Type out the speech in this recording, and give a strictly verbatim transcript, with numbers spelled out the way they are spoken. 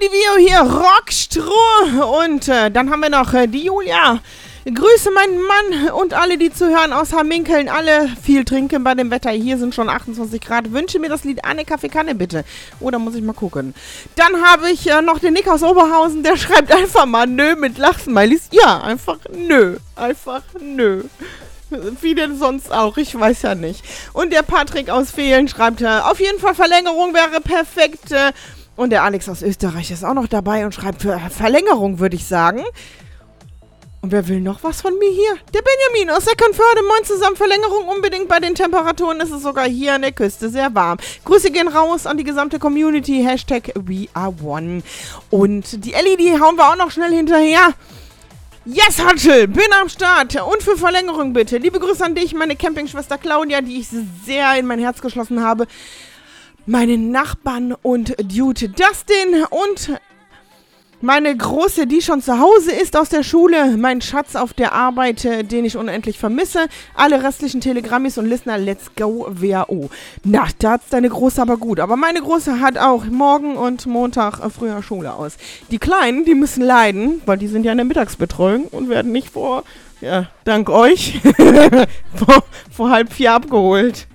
die Vio hier, Rockstroh. Und äh, dann haben wir noch äh, die Julia. Grüße meinen Mann und alle, die zuhören aus Hamminkeln. Alle viel trinken bei dem Wetter. Hier sind schon achtundzwanzig Grad. Wünsche mir das Lied Anne Kaffeekanne, bitte. Oder muss ich mal gucken. Dann habe ich äh, noch den Nick aus Oberhausen. Der schreibt einfach mal nö mit Lachsmilies. Ja, einfach nö. Einfach nö. Wie denn sonst auch, ich weiß ja nicht. Und der Patrick aus Fehlen schreibt, äh, auf jeden Fall Verlängerung wäre perfekt. Äh, und der Alex aus Österreich ist auch noch dabei und schreibt für Verlängerung, würde ich sagen. Und wer will noch was von mir hier? Der Benjamin aus Eckernförde. Moin zusammen, Verlängerung unbedingt. Bei den Temperaturen ist es sogar hier an der Küste sehr warm. Grüße gehen raus an die gesamte Community. Hashtag We Are One. Und die Ellie, die hauen wir auch noch schnell hinterher. Yes, Hatschel, bin am Start. Und für Verlängerung bitte. Liebe Grüße an dich, meine Campingschwester Claudia, die ich sehr in mein Herz geschlossen habe. Meine Nachbarn und Dude Dustin und meine Große, die schon zu Hause ist aus der Schule. Mein Schatz auf der Arbeit, den ich unendlich vermisse. Alle restlichen Telegrammis und Listener, let's go W A O. Na, da hat's deine Große aber gut. Aber meine Große hat auch morgen und Montag äh, früher Schule aus. Die Kleinen, die müssen leiden, weil die sind ja in der Mittagsbetreuung und werden nicht vor, ja, dank euch, vor, vor halb vier abgeholt.